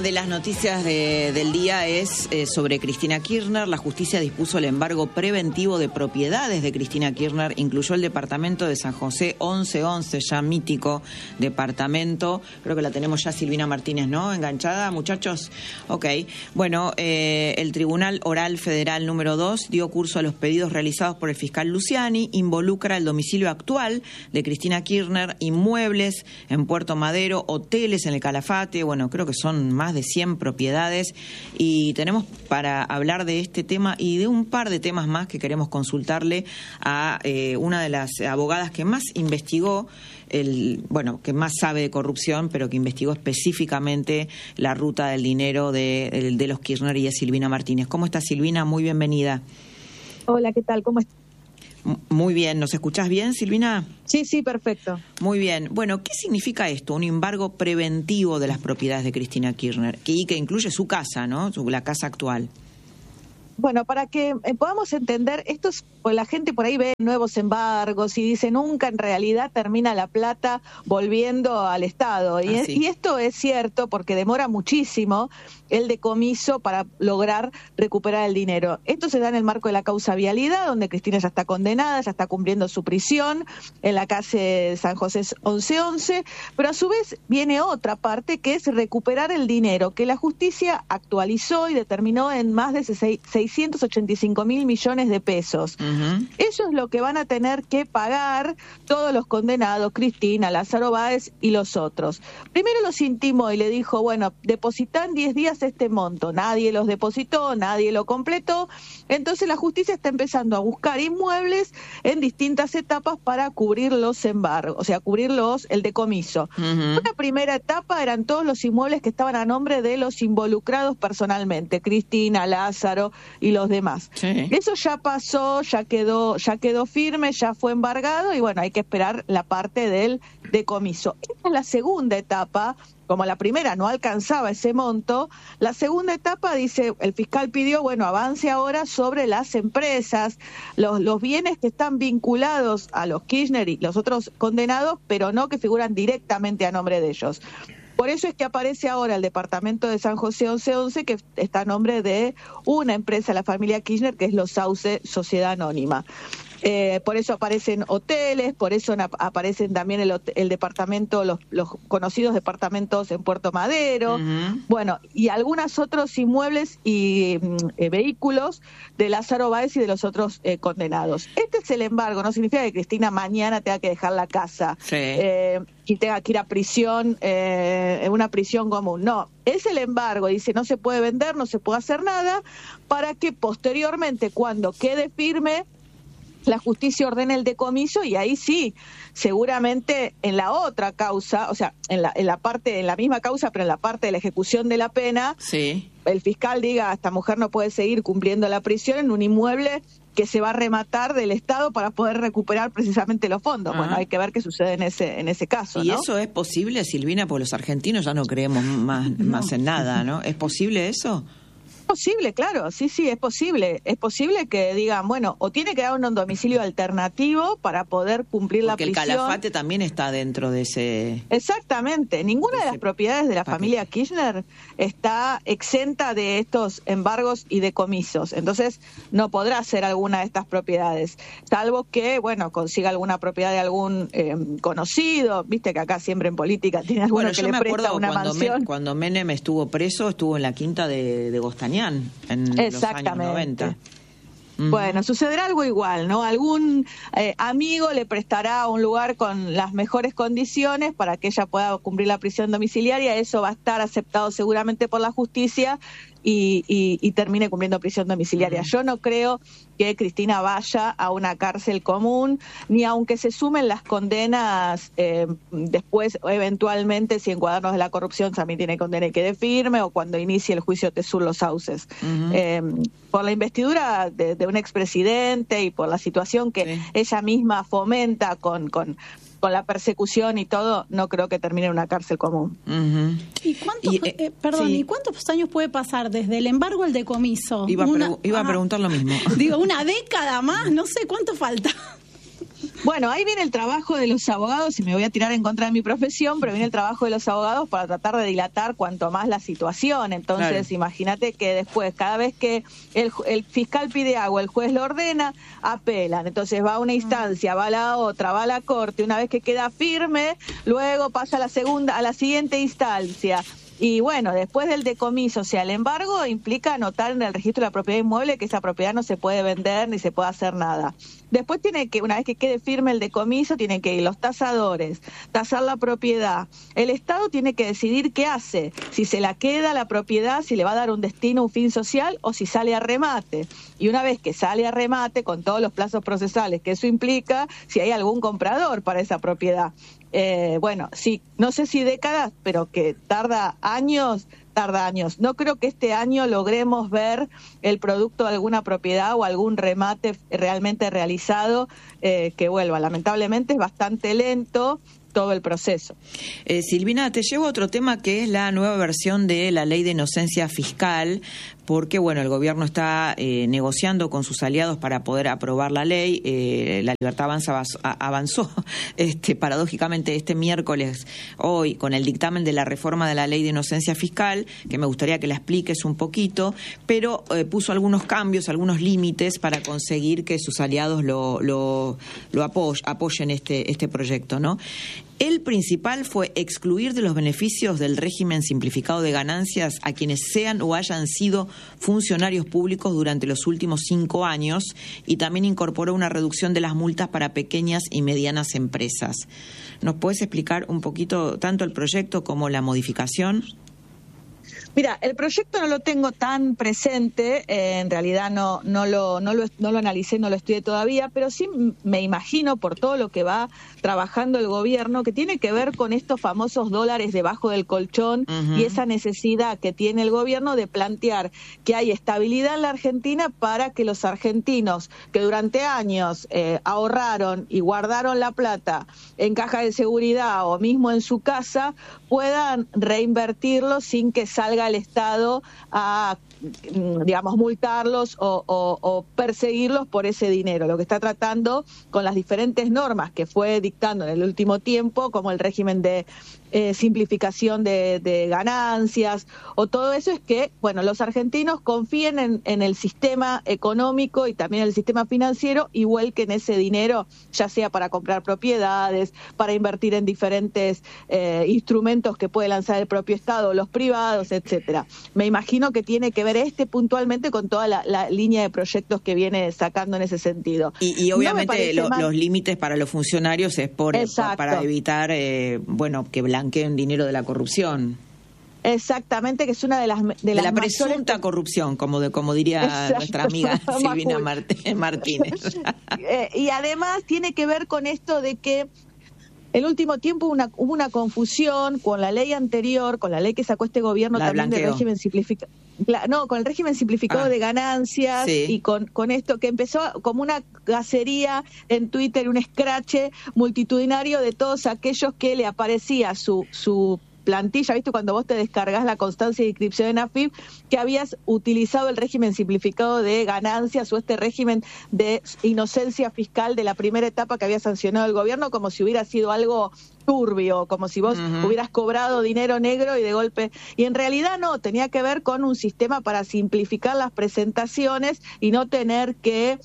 de las noticias del día es sobre Cristina Kirchner. La justicia dispuso el embargo preventivo de propiedades de Cristina Kirchner. Incluyó el departamento de San José 1111, ya mítico departamento. Creo que la tenemos ya Silvina Martínez, ¿no? Enganchada, muchachos. Ok. Bueno, el Tribunal Oral Federal número 2 dio curso a los pedidos realizados por el fiscal Luciani. Involucra el domicilio actual de Cristina Kirchner, inmuebles en Puerto Madero, hoteles en el Calafate. Bueno, creo que son más de 100 propiedades y tenemos para hablar de este tema y de un par de temas más que queremos consultarle a una de las abogadas que más investigó, que más sabe de corrupción, pero que investigó específicamente la ruta del dinero de los Kirchner, y es Silvina Martínez. ¿Cómo está, Silvina? Muy bienvenida. Hola, ¿qué tal? ¿Cómo estás? Muy bien. ¿Nos escuchás bien, Silvina? Sí, perfecto. Muy bien. Bueno, ¿qué significa esto? Un embargo preventivo de las propiedades de Cristina Kirchner, que incluye su casa, ¿no? La casa actual. Bueno, para que podamos entender, pues la gente por ahí ve nuevos embargos y dice nunca en realidad termina la plata volviendo al Estado. Y esto es cierto porque demora muchísimo el decomiso para lograr recuperar el dinero. Esto se da en el marco de la causa Vialidad, donde Cristina ya está condenada, ya está cumpliendo su prisión en la calle San José 1111, pero a su vez viene otra parte que es recuperar el dinero que la justicia actualizó y determinó en más de 685.000 millones de pesos. Eso es lo que van a tener que pagar todos los condenados, Cristina, Lázaro Báez y los otros. Primero los intimó y le dijo, bueno, depositan 10 días este monto. Nadie los depositó, nadie lo completó. Entonces la justicia está empezando a buscar inmuebles en distintas etapas para cubrir los embargos, o sea, cubrir el decomiso. Una primera etapa eran todos los inmuebles que estaban a nombre de los involucrados personalmente, Cristina, Lázaro y los demás. Sí. Eso ya pasó, ya quedó firme, ya fue embargado y bueno, hay que esperar la parte del decomiso. Esta es la segunda etapa. Como la primera no alcanzaba ese monto, la segunda etapa, dice, el fiscal pidió, bueno, avance ahora sobre las empresas, los bienes que están vinculados a los Kirchner y los otros condenados, pero no que figuran directamente a nombre de ellos. Por eso es que aparece ahora el departamento de San José 1111, que está a nombre de una empresa, la familia Kirchner, que es Los Sauce Sociedad Anónima. Por eso aparecen hoteles, por eso aparecen también el departamento, los conocidos departamentos en Puerto Madero, bueno, y algunos otros inmuebles y vehículos de Lázaro Báez y de los otros condenados. Este es el embargo, no significa que Cristina mañana tenga que dejar la casa y tenga que ir a prisión, una prisión común. No, es el embargo, dice, no se puede vender, no se puede hacer nada, para que posteriormente, cuando quede firme, la justicia ordena el decomiso y ahí sí, seguramente en la otra causa, o sea, en la misma causa, pero en la parte de la ejecución de la pena, sí, el fiscal diga, esta mujer no puede seguir cumpliendo la prisión en un inmueble que se va a rematar del Estado para poder recuperar precisamente los fondos. Bueno, hay que ver qué sucede en ese caso, ¿Y ¿no? eso es posible, Silvina? Porque los argentinos ya no creemos más en nada, ¿no? ¿Es posible eso? Es posible, claro, sí, es posible. Es posible que digan, bueno, o tiene que dar un domicilio alternativo para poder cumplir la prisión. Porque el Calafate también está dentro de ese... Exactamente. Ninguna de las propiedades de la familia Kirchner está exenta de estos embargos y decomisos. Entonces, no podrá ser alguna de estas propiedades, salvo que, bueno, consiga alguna propiedad de algún conocido. Viste que acá siempre en política tiene alguno que le presta una mansión. Cuando Menem estuvo preso, estuvo en la quinta de Gostañán. En los años 90. Bueno, sucederá algo igual, ¿no? Algún amigo le prestará un lugar con las mejores condiciones para que ella pueda cumplir la prisión domiciliaria. Eso va a estar aceptado seguramente por la justicia y termine cumpliendo prisión domiciliaria. Yo no creo que Cristina vaya a una cárcel común, ni aunque se sumen las condenas después, eventualmente, si en Cuadernos de la Corrupción también tiene condena y quede firme, o cuando inicie el juicio Tesur Los Sauces. Por la investidura de un expresidente y por la situación que ella misma fomenta con la persecución y todo, no creo que termine en una cárcel común. ¿Y cuántos años puede pasar desde el embargo al decomiso? Iba a preguntar lo mismo. Digo, una década más, no sé cuánto falta. Bueno, ahí viene el trabajo de los abogados, y me voy a tirar en contra de mi profesión, pero viene el trabajo de los abogados para tratar de dilatar cuanto más la situación. Entonces, imagínate que después, cada vez que el fiscal pide agua, el juez lo ordena, apelan. Entonces va a una instancia, va a la otra, va a la corte. Una vez que queda firme, luego pasa a la siguiente instancia. Y bueno, después del decomiso, o sea, el embargo implica anotar en el registro de la propiedad inmueble que esa propiedad no se puede vender ni se puede hacer nada. Después una vez que quede firme el decomiso, tienen que ir los tasadores, tasar la propiedad. El Estado tiene que decidir qué hace, si se la queda la propiedad, si le va a dar un destino, un fin social, o si sale a remate. Y una vez que sale a remate, con todos los plazos procesales que eso implica, si hay algún comprador para esa propiedad. Bueno, sí, no sé si décadas, pero que tarda años. No creo que este año logremos ver el producto de alguna propiedad o algún remate realmente realizado que vuelva. Lamentablemente es bastante lento todo el proceso. Silvina, te llevo a otro tema, que es la nueva versión de la ley de inocencia fiscal, porque bueno, el gobierno está negociando con sus aliados para poder aprobar la ley. La Libertad Avanza avanzó paradójicamente este miércoles, hoy, con el dictamen de la reforma de la ley de inocencia fiscal, que me gustaría que la expliques un poquito, pero puso algunos cambios, algunos límites para conseguir que sus aliados lo apoyen este proyecto, ¿no? El principal fue excluir de los beneficios del régimen simplificado de ganancias a quienes sean o hayan sido funcionarios públicos durante los últimos 5 años, y también incorporó una reducción de las multas para pequeñas y medianas empresas. ¿Nos puedes explicar un poquito tanto el proyecto como la modificación? Mira, el proyecto no lo tengo tan presente, en realidad no lo analicé, no lo estudié todavía, pero sí me imagino, por todo lo que va trabajando el gobierno, que tiene que ver con estos famosos dólares debajo del colchón y esa necesidad que tiene el gobierno de plantear que hay estabilidad en la Argentina para que los argentinos que durante años ahorraron y guardaron la plata en caja de seguridad o mismo en su casa puedan reinvertirlo sin que salga el Estado a, digamos, multarlos o perseguirlos por ese dinero. Lo que está tratando con las diferentes normas que fue dictando en el último tiempo, como el régimen de simplificación de ganancias o todo eso, es que, bueno, los argentinos confíen en el sistema económico y también en el sistema financiero y vuelquen ese dinero, ya sea para comprar propiedades, para invertir en diferentes instrumentos que puede lanzar el propio Estado, los privados, etcétera. Me imagino que tiene que ver puntualmente con toda la línea de proyectos que viene sacando en ese sentido. Y obviamente los límites para los funcionarios es para evitar, que blanqueen dinero de la corrupción. Exactamente, que es una de la presunta corrupción, como diría nuestra amiga Silvina Martínez. Y además tiene que ver con esto de que el último tiempo hubo una confusión con la ley anterior, con la ley que sacó este gobierno también del régimen simplificado. Con el régimen simplificado de ganancias, sí. Y con esto que empezó como una cacería en Twitter, un escrache multitudinario de todos aquellos que le aparecía su plantilla, ¿viste? Cuando vos te descargas la constancia de inscripción en AFIP, que habías utilizado el régimen simplificado de ganancias o este régimen de inocencia fiscal de la primera etapa que había sancionado el gobierno, como si hubiera sido algo turbio, como si vos hubieras cobrado dinero negro y de golpe. Y en realidad no, tenía que ver con un sistema para simplificar las presentaciones y no tener que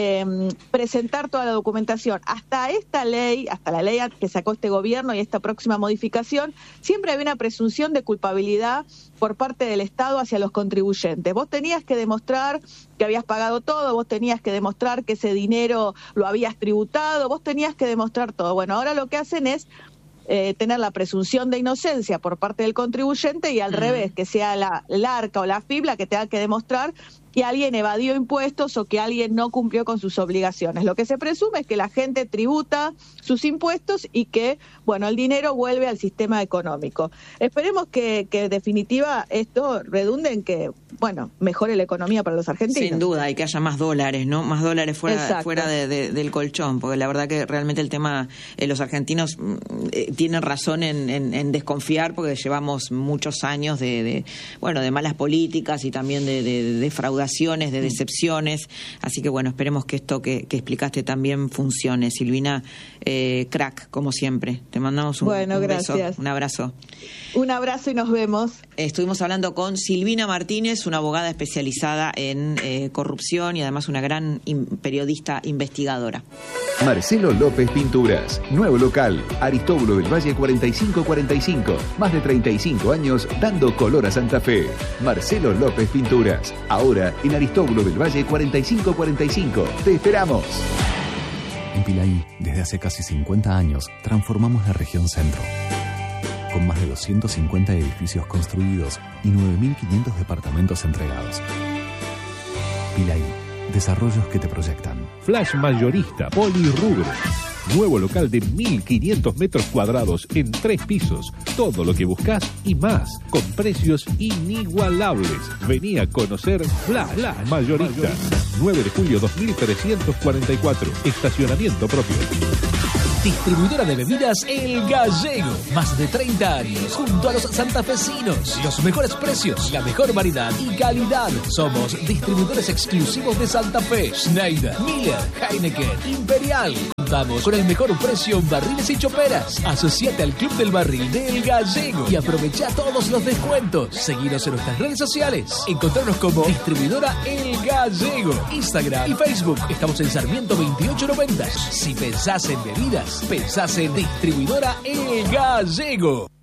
presentar toda la documentación. Hasta la ley que sacó este gobierno y esta próxima modificación, siempre había una presunción de culpabilidad por parte del Estado hacia los contribuyentes. Vos tenías que demostrar que habías pagado todo, vos tenías que demostrar que ese dinero lo habías tributado, vos tenías que demostrar todo. Bueno, ahora lo que hacen es tener la presunción de inocencia por parte del contribuyente y al revés, que sea el ARCA o la AFIP la que tenga que demostrar que alguien evadió impuestos o que alguien no cumplió con sus obligaciones. Lo que se presume es que la gente tributa sus impuestos y que, bueno, el dinero vuelve al sistema económico. Esperemos que en definitiva esto redunde en que, bueno, mejore la economía para los argentinos. Sin duda, y que haya más dólares, ¿no? Más dólares fuera del colchón, porque la verdad que realmente el tema, los argentinos tienen razón en desconfiar, porque llevamos muchos años de malas políticas y también de defraudar defraudaciones, de decepciones. Así que bueno, esperemos que esto que explicaste también funcione. Silvina, crack, como siempre. Te mandamos un beso, un abrazo. Un abrazo y nos vemos. Estuvimos hablando con Silvina Martínez, una abogada especializada en corrupción y además una gran periodista investigadora. Marcelo López Pinturas, nuevo local, Aristóbulo del Valle 4545, más de 35 años dando color a Santa Fe. Marcelo López Pinturas, ahora en Aristóbulo del Valle 4545. ¡Te esperamos! En Pilaí, desde hace casi 50 años, transformamos la región centro. Con más de 250 edificios construidos y 9.500 departamentos entregados. Pilaí, desarrollos que te proyectan. Flash Mayorista Polirrubro. Nuevo local de 1.500 metros cuadrados en 3 pisos. Todo lo que buscas y más, con precios inigualables. Vení a conocer Flash Mayorista. 9 de julio 2344. Estacionamiento propio. Distribuidora de bebidas El Gallego. Más de 30 años junto a los santafesinos. Los mejores precios, la mejor variedad y calidad. Somos distribuidores exclusivos de Santa Fe. Schneider, Miller, Heineken, Imperial. Contamos con el mejor precio en barriles y choperas. Asociate al Club del Barril de El Gallego y aprovecha todos los descuentos. Seguinos en nuestras redes sociales. Encontrarnos como Distribuidora El Gallego. Instagram y Facebook. Estamos en Sarmiento 2890. Si pensás en bebidas, pensás en Distribuidora El Gallego.